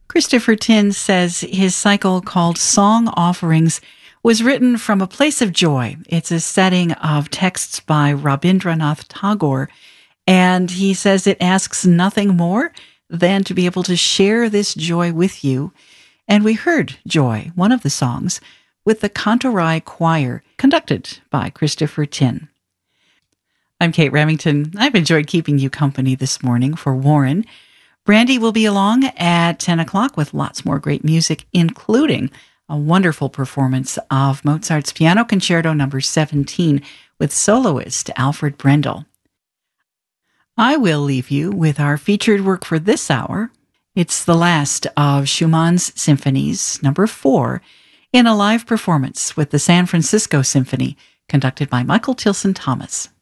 Christopher Tin says his cycle called Song Offerings was written from a place of joy. It's a setting of texts by Rabindranath Tagore, and he says it asks nothing more than to be able to share this joy with you. And we heard Joy, one of the songs, with the Kantarai Choir, conducted by Christopher Tin. I'm Kate Remington. I've enjoyed keeping you company this morning for Warren. Brandy will be along at 10 o'clock with lots more great music, including a wonderful performance of Mozart's Piano Concerto No. 17 with soloist Alfred Brendel. I will leave you with our featured work for this hour. It's the last of Schumann's symphonies, No. 4, in a live performance with the San Francisco Symphony, conducted by Michael Tilson Thomas.